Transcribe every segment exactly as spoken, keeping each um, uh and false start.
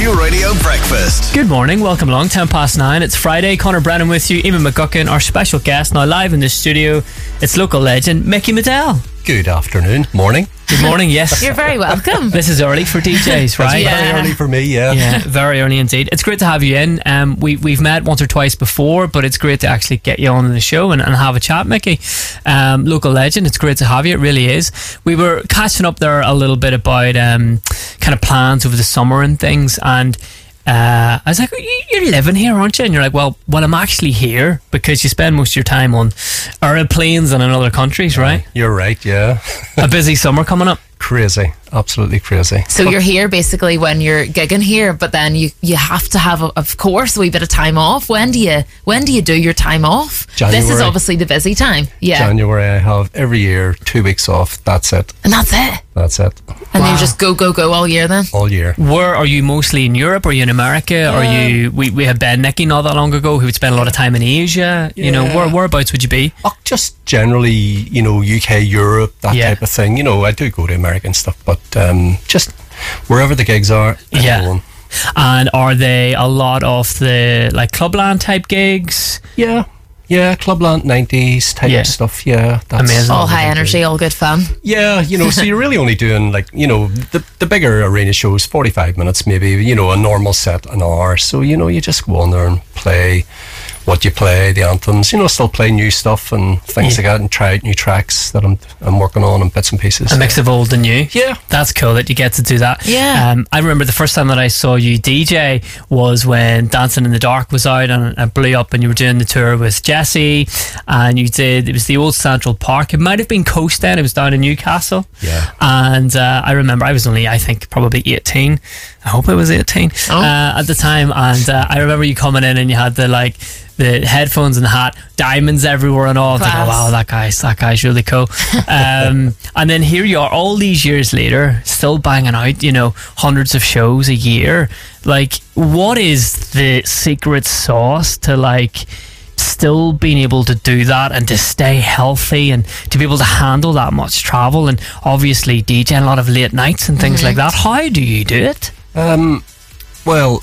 Q Radio Breakfast. Good morning, welcome along, ten past nine. It's Friday, Conor Brennan with you, Eamon McGuckin, our special guest, now live in the studio. It's local legend, Mickey Medell. Good afternoon, morning. Good morning, yes. You're very welcome. This is early for D Js, right? Yeah. Very early for me, yeah. Yeah, very early indeed. It's great to have you in. Um, we, we've met once or twice before, but it's great to actually get you on the show and, and have a chat, Mickey. Um, local legend, it's great to have you, it really is. We were catching up there a little bit about um, kind of plans over the summer and things, and Uh, I was like, you're living here, aren't you? And you're like, well, well, I'm actually here because you spend most of your time on aeroplanes and in other countries, right? You're right, yeah. A busy summer coming up. Crazy, absolutely crazy. So you're here basically when you're gigging here, but then you, you have to have, a, of course, a wee bit of time off. When do you when do you do your time off? January. This is obviously the busy time. Yeah. January, I have every year two weeks off. That's it. And that's it. That's it. And Wow. you just go, go, go all year then? All year. Where are you mostly in Europe? Are you in America? Are you? We, we had Ben Nicky not that long ago who would spend a lot of time in Asia. You know, Yeah. where whereabouts would you be? Oh, just generally, you know, U K, Europe, that Yeah. type of thing. You know, I do go to America and stuff, but um, just wherever the gigs are, I'm Yeah. going. And are they a lot of the like Clubland type gigs? Yeah. Yeah, Clubland nineties type Yeah. of stuff, yeah. That's Amazing. All high energy, all good fun. Yeah, you know, so you're really only doing like, you know, the the bigger arena shows, forty-five minutes maybe, you know, a normal set an hour. So, you know, you just go on there and play what you play, the anthems, you know, still play new stuff and things Yeah. like that and try out new tracks that I'm I'm working on and bits and pieces. A mix of old and new. Yeah. That's cool that you get to do that. Yeah. Um, I remember the first time that I saw you D J was when Dancing in the Dark was out and it blew up and you were doing the tour with Jesse and you did, it was the old Central Park. It might have been Coast then, it was down in Newcastle. Yeah. And uh, I remember I was only, I think, probably eighteen. I hope I was eighteen Oh. uh, at the time. And uh, I remember you coming in and you had the like, the headphones and the hat, diamonds everywhere and all. I was like, oh, Class. wow, that guy's that guy's really cool. Um, and then here you are, all these years later, still banging out, you know, hundreds of shows a year. Like, what is the secret sauce to like still being able to do that and to stay healthy and to be able to handle that much travel and obviously DJing a lot of late nights and things like that? How do you do it? Um, well,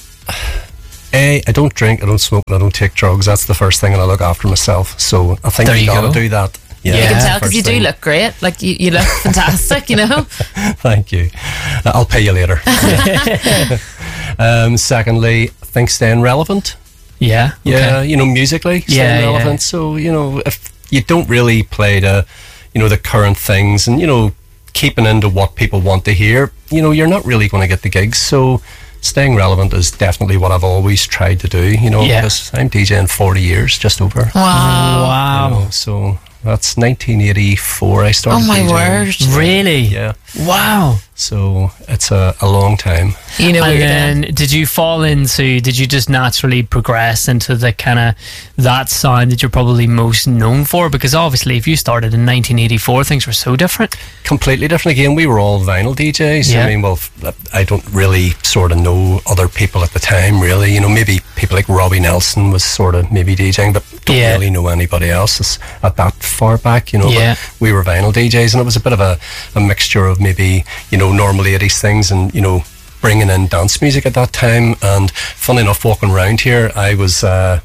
A, I don't drink, I don't smoke, and I don't take drugs. That's the first thing, and I look after myself. So I think There you you gotta go. do that. Yeah, You can that's tell the because you first do thing. look great. Like, you, you look fantastic, you know? Thank you. Uh, I'll pay you later. um, secondly, I think staying relevant. Yeah. Yeah, Okay. you know, musically staying Yeah, yeah. relevant. So, you know, if you don't really play the, you know, the current things and, you know, keeping into what people want to hear, you know, you're not really going to get the gigs. So staying relevant is definitely what I've always tried to do, you know, Yeah. because I'm DJing forty years, just over. Wow. Wow. You know, so that's nineteen eighty-four I started Oh my DJing. word. Really? Yeah. Wow. So it's a, a long time. You know what And you're then doing. did you fall into, did you just naturally progress into the kind of that sound that you're probably most known for? Because obviously if you started in nineteen eighty-four, things were so different. Completely different again. We were all vinyl D Js. Yeah. I mean, well, f- I don't really sort of know other people at the time, really. You know, maybe people like Robbie Nelson was sort of maybe DJing, but don't Yeah. really know anybody else that's at that far back, you know. Yeah. But we were vinyl D Js, and it was a bit of a, a mixture of maybe, you know, normal eighties things and, you know, bringing in dance music at that time. And funny enough, walking around here, I was uh,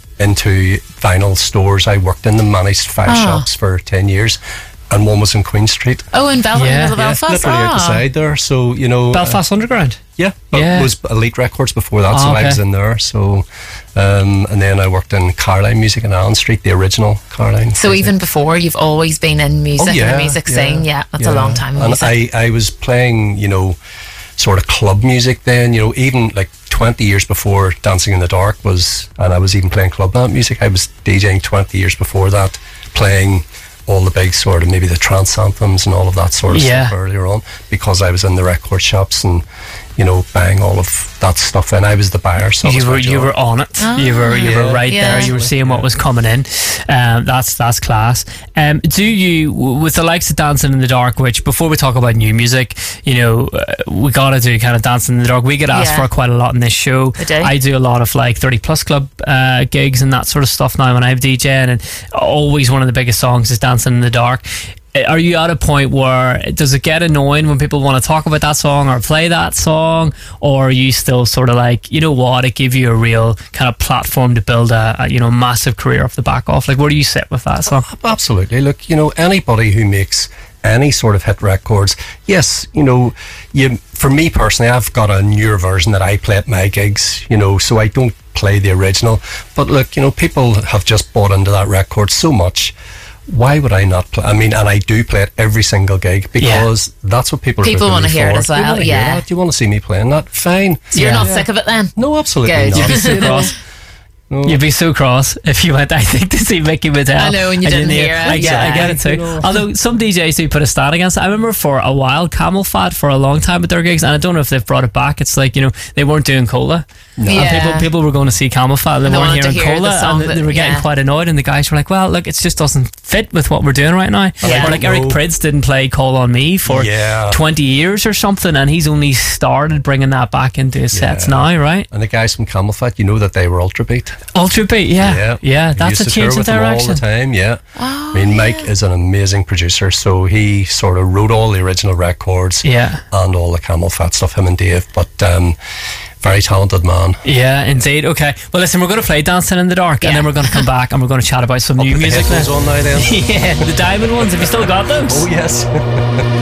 into vinyl stores. I worked in them, managed five Ah. shops for ten years. And one was in Queen Street. Oh, in Bel- Yeah. in the Yeah, Belfast? Literally out the Ah. side there. So, you know. uh, Belfast Underground. yeah. But Yeah. it was Elite Records before that, Oh, so I okay. was in there. So, um, and then I worked in Carline Music in Allen Street, the original Carline. So even before, you've always been in music Oh, yeah, and the music yeah, scene. Yeah, that's a yeah. long time in And music. I, I was playing, you know, sort of club music then, you know, even like twenty years before Dancing in the Dark was, and I was even playing club band music. I was DJing twenty years before that, playing all the big sort of maybe the trance anthems and all of that sort of Yeah. stuff earlier on, because I was in the record shops and, you know, buying all of that stuff. And I was the buyer, so it was You were my you job. were on it. you were you were Yeah. right Yeah. there. You were seeing what was coming in. Um, that's that's class. Um, do you w- with the likes of Dancing in the Dark? Which before we talk about new music, you know, uh, we gotta do kind of Dancing in the Dark. We get asked Yeah. for quite a lot in this show. We do. I do a lot of like thirty plus club uh, gigs and that sort of stuff now when I'm DJing, and always one of the biggest songs is Dancing in the Dark. are you at a point where does it get annoying when people want to talk about that song or play that song, or are you still sort of like, you know what, it gave you a real kind of platform to build a, a you know massive career off the back of? Like, where do you sit with that song? Absolutely. Look, you know, anybody who makes any sort of hit records, yes, you know, you, for me personally, I've got a newer version that I play at my gigs, you know, so I don't play the original. But look, you know, people have just bought into that record so much. Why would I not play? I mean, and I do play it every single gig because yeah. that's what people are People want to hear it as well. They yeah. Do you want to see me playing that? Fine. So you're yeah. not yeah. sick of it then? No, absolutely Good. not. so cross. No. You'd be so cross if you went, I think, to see Mickey Middell. I know, and you didn't, didn't hear it. I get, I get it too. No. Although some D Js do put a stand against it. I remember for a while, Camel Fat for a long time at their gigs, and I don't know if they've brought it back. It's like, you know, they weren't doing Cola. No. And Yeah. people, people were going to see Camel Fat, they, And they weren't wanted to hearing hear Cola, the song and that- they were getting yeah. quite annoyed, and the guys were like, well, look, it just doesn't fit with what we're doing right now. Yeah. Or like Eric No. Prydz didn't play Call on Me for Yeah. twenty years or something, and he's only started bringing that back into his sets Yeah. now, right? And the guys from Camel Fat, you know that they were Ultra Beat. Ultra Beat, yeah. Yeah, We that's used a to tour change in with them all direction. the time, yeah. Oh, I mean, Mike is an amazing producer, so he sort of wrote all the original records Yeah. and all the Camel Fat stuff, him and Dave. But um, very talented man. Yeah, indeed. Okay. Well, listen, we're going to play Dancing in the Dark, and Yeah. then we're going to come back and we're going to chat about some I'll new put the music. headphones now. on now then. Yeah, the diamond ones. Have you still got those? Oh yes.